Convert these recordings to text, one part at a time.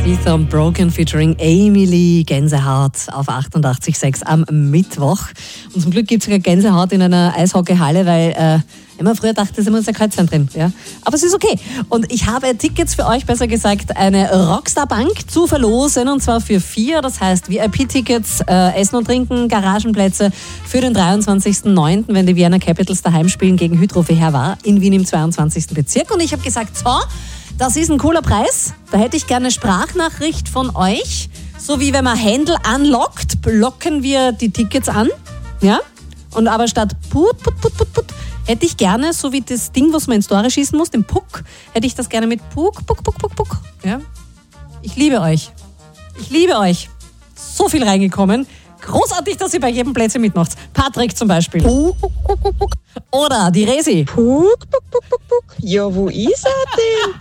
Ibiza und Broken featuring Amy Lee, Gänsehaut auf 88,6 am Mittwoch. Und zum Glück gibt es sogar Gänsehaut in einer Eishockeyhalle, weil immer früher dachte ich, es muss ja kalt sein drin. Ja? Aber es ist okay. Und ich habe Tickets für euch, besser gesagt, eine Rockstar-Bank zu verlosen, und zwar für 4. Das heißt VIP-Tickets, Essen und Trinken, Garagenplätze für den 23.09., wenn die Vienna Capitals daheim spielen gegen Hydro Fehervar in Wien im 22. Bezirk. Und ich habe gesagt, so, das ist ein cooler Preis. Da hätte ich gerne eine Sprachnachricht von euch. So wie wenn man Händel anlockt, blocken wir die Tickets an. Ja? Und aber statt put, hätte ich gerne, so wie das Ding, was man ins Tore schießen muss, den Puck, hätte ich das gerne mit Puck. Ja? Ich liebe euch. Ich liebe euch. So viel reingekommen. Großartig, dass ihr bei jedem Plätzchen mitmacht. Patrick zum Beispiel. Oder die Resi. Puck. Ja, wo ist er denn?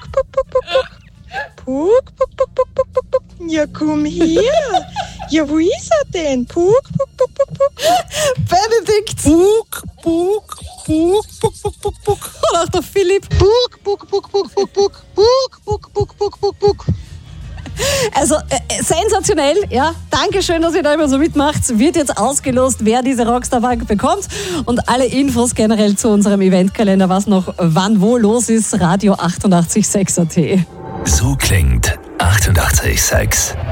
Puck. Ja, komm her. Ja, wo ist er denn? Puck. Benedikt. Puck. Und auch der Philipp. Puck. Also sensationell, ja. Dankeschön, dass ihr da immer so mitmacht. Wird jetzt ausgelost, wer diese Rockstar-Bank bekommt. Und alle Infos generell zu unserem Eventkalender, was noch wann wo los ist, Radio 88,6 AT. So klingt 88,6.